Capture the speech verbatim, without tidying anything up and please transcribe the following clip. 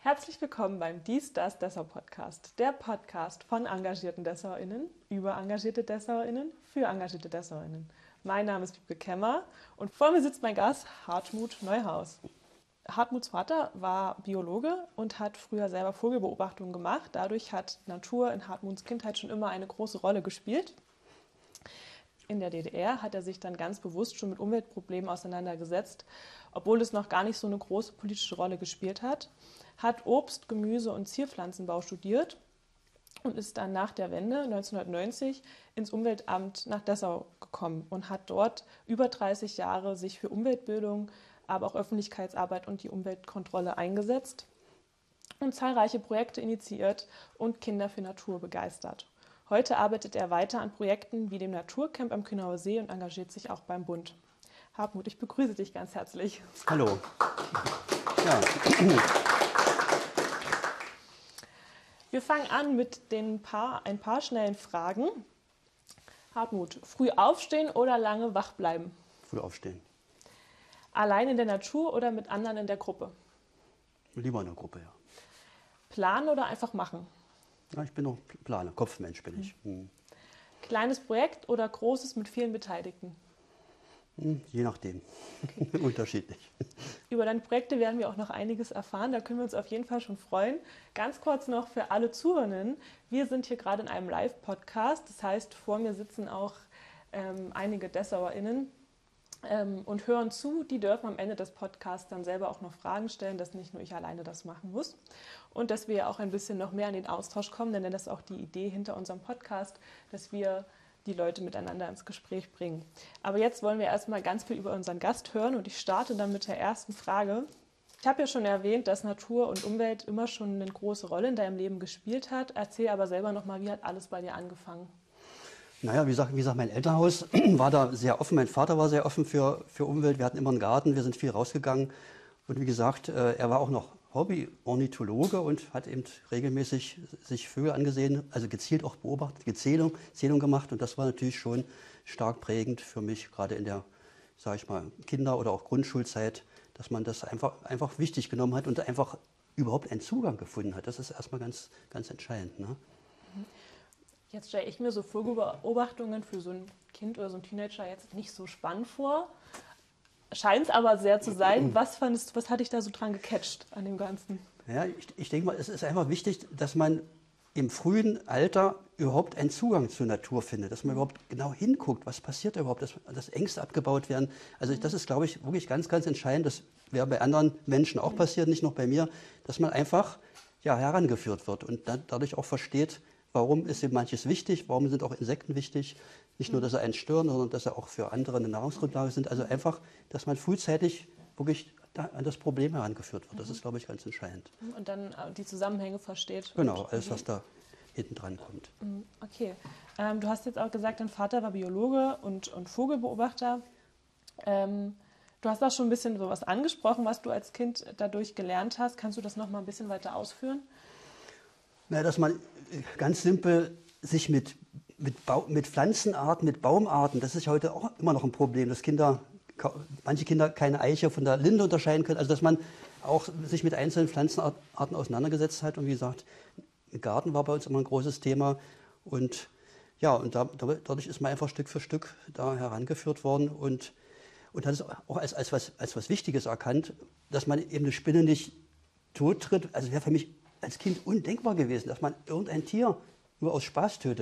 Herzlich willkommen beim Dies, Das, Dessau Podcast. Der Podcast von engagierten DessauerInnen, über engagierte DessauerInnen, für engagierte DessauerInnen. Mein Name ist Wiebke Kemmer und vor mir sitzt mein Gast Hartmut Neuhaus. Hartmuts Vater war Biologe und hat früher selber Vogelbeobachtungen gemacht. Dadurch hat Natur in Hartmuts Kindheit schon immer eine große Rolle gespielt. In der D D R hat er sich dann ganz bewusst schon mit Umweltproblemen auseinandergesetzt, obwohl es noch gar nicht so eine große politische Rolle gespielt hat. Hat Obst-, Gemüse- und Zierpflanzenbau studiert und ist dann nach der Wende neunzehnhundertneunzig ins Umweltamt nach Dessau gekommen und hat dort über dreißig Jahre sich für Umweltbildung, aber auch Öffentlichkeitsarbeit und die Umweltkontrolle eingesetzt und zahlreiche Projekte initiiert und Kinder für Natur begeistert. Heute arbeitet er weiter an Projekten wie dem Naturcamp am Kühnauer See und engagiert sich auch beim Bund. Hartmut, ich begrüße dich ganz herzlich. Hallo. Ja. Wir fangen an mit den paar, ein paar schnellen Fragen. Hartmut, früh aufstehen oder lange wach bleiben? Früh aufstehen. Allein in der Natur oder mit anderen in der Gruppe? Lieber in der Gruppe, ja. Planen oder einfach machen? Ja, ich bin noch Planer, Kopfmensch bin ich. Hm. Kleines Projekt oder großes mit vielen Beteiligten? Hm, je nachdem. Okay. Unterschiedlich. Über deine Projekte werden wir auch noch einiges erfahren. Da können wir uns auf jeden Fall schon freuen. Ganz kurz noch für alle Zuhörenden. Wir sind hier gerade in einem Live-Podcast. Das heißt, vor mir sitzen auch ähm, einige DessauerInnen ähm, und hören zu. Die dürfen am Ende des Podcasts dann selber auch noch Fragen stellen, dass nicht nur ich alleine das machen muss. Und dass wir auch ein bisschen noch mehr in den Austausch kommen, denn das ist auch die Idee hinter unserem Podcast, dass wir die Leute miteinander ins Gespräch bringen. Aber jetzt wollen wir erstmal ganz viel über unseren Gast hören und ich starte dann mit der ersten Frage. Ich habe ja schon erwähnt, dass Natur und Umwelt immer schon eine große Rolle in deinem Leben gespielt hat. Erzähl aber selber nochmal, wie hat alles bei dir angefangen? Naja, wie gesagt, wie gesagt, mein Elternhaus war da sehr offen. Mein Vater war sehr offen für, für Umwelt. Wir hatten immer einen Garten, wir sind viel rausgegangen. Und wie gesagt, er war auch noch Hobby-Ornithologe und hat eben regelmäßig sich Vögel angesehen, also gezielt auch beobachtet, Gezählung, Zählung gemacht. Und das war natürlich schon stark prägend für mich, gerade in der, sage ich mal, Kinder- oder auch Grundschulzeit, dass man das einfach, einfach wichtig genommen hat und einfach überhaupt einen Zugang gefunden hat. Das ist erstmal ganz, ganz entscheidend. Ne? Jetzt stelle ich mir so Vogelbeobachtungen für so ein Kind oder so ein Teenager jetzt nicht so spannend vor. Scheint es aber sehr zu sein. Was fandest du, was hat dich da so dran gecatcht an dem Ganzen? Ja, ich, ich denke mal, es ist einfach wichtig, dass man im frühen Alter überhaupt einen Zugang zur Natur findet, dass man überhaupt genau hinguckt, was passiert da überhaupt, dass, dass Ängste abgebaut werden. Also das ist, glaube ich, wirklich ganz, ganz entscheidend. Das wäre bei anderen Menschen auch passiert, nicht nur bei mir, dass man einfach ja, herangeführt wird und dann dadurch auch versteht, warum ist eben manches wichtig, warum sind auch Insekten wichtig. Nicht nur, dass sie einen stören, sondern dass sie auch für andere eine Nahrungsgrundlage sind. Also einfach, dass man frühzeitig wirklich da an das Problem herangeführt wird. Das ist, glaube ich, ganz entscheidend. Und dann die Zusammenhänge versteht. Genau, alles, was da hinten dran kommt. Okay. Ähm, du hast jetzt auch gesagt, dein Vater war Biologe und, und Vogelbeobachter. Ähm, du hast auch schon ein bisschen sowas angesprochen, was du als Kind dadurch gelernt hast. Kannst du das noch mal ein bisschen weiter ausführen? Na, dass man ganz simpel sich mit Mit, Bau, mit Pflanzenarten, mit Baumarten, das ist heute auch immer noch ein Problem, dass Kinder, manche Kinder keine Eiche von der Linde unterscheiden können. Also dass man auch sich mit einzelnen Pflanzenarten auseinandergesetzt hat. Und wie gesagt, ein Garten war bei uns immer ein großes Thema. Und ja, und da, dadurch ist man einfach Stück für Stück da herangeführt worden und, und hat es auch als, als, was, als was Wichtiges erkannt, dass man eben eine Spinne nicht tot tritt. Also wäre für mich als Kind undenkbar gewesen, dass man irgendein Tier nur aus Spaß tötet.